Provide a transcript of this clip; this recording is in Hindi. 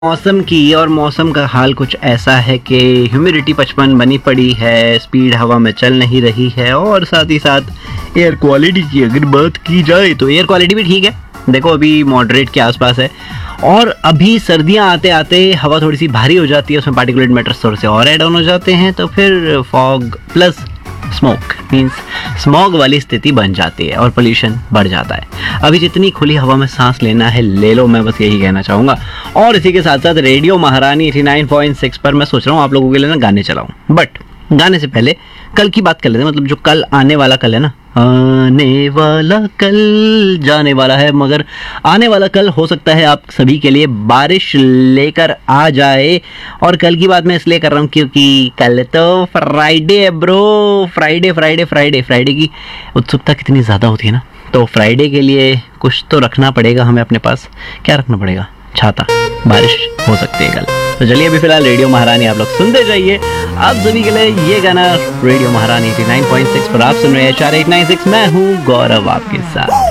मौसम की और मौसम का हाल कुछ ऐसा है कि ह्यूमिडिटी 55 बनी पड़ी है, स्पीड हवा में चल नहीं रही है और साथ ही साथ एयर क्वालिटी की अगर बात की जाए तो एयर क्वालिटी भी ठीक है। देखो अभी मॉडरेट के आसपास है और अभी सर्दियां आते आते हवा थोड़ी सी भारी हो जाती है, उसमें पार्टिकुलेट मैटर थोड़े से और ऐड ऑन हो जाते हैं तो फिर fog plus smoke means smog वाली स्थिति बन जाती है और पोल्यूशन बढ़ जाता है। अभी जितनी खुली हवा में सांस लेना है ले लो, मैं बस यही कहना चाहूँगा। और इसी के साथ साथ रेडियो महारानी 89.6 पर मैं सोच रहा हूँ आप लोगों के लिए ना गाने चलाऊँ, बट गाने से पहले कल की बात कर लेते हैं। मतलब जो कल आने वाला कल है ना, आने वाला कल जाने वाला है, मगर आने वाला कल हो सकता है आप सभी के लिए बारिश लेकर आ जाए। और कल की बात मैं इसलिए कर रहा हूँ क्योंकि कल तो फ्राइडे है ब्रो। फ्राइडे की उत्सुकता कितनी ज़्यादा होती है ना, तो फ्राइडे के लिए कुछ तो रखना पड़ेगा हमें अपने पास। क्या रखना पड़ेगा? छाता। बारिश हो सकती है कल। तो चलिए अभी फिलहाल रेडियो महारानी आप लोग सुनते जाइए। आप सभी के लिए ये गाना रेडियो महारानी 89.6 पर आप सुन रहे हैं 4896। मैं हूँ गौरव आपके साथ।